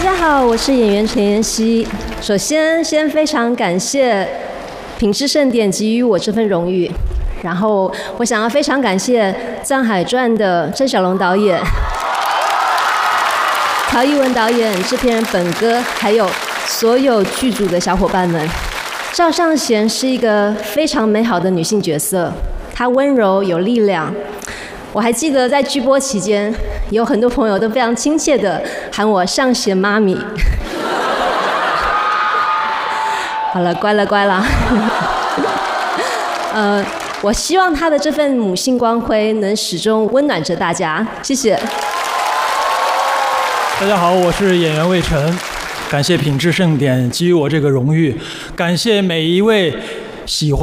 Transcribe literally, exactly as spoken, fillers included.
家好，我是演员陈妍希。首先，先非常感谢品质盛典给予我这份荣誉。然后，我想要非常感谢《藏海传》的郑晓龙导演、曹艺文导演、制片人本哥，还有所有剧组的小伙伴们。赵尚贤是一个非常美好的女性角色，她温柔有力量。我还记得在剧播期间，有很多朋友都非常亲切地喊我尚贤妈咪。好了，乖了乖了。呃，我希望她的这份母性光辉能始终温暖着大家，谢谢。 大家好，我是演员魏晨，感谢品质盛典给予我这个荣誉，感谢每一位喜欢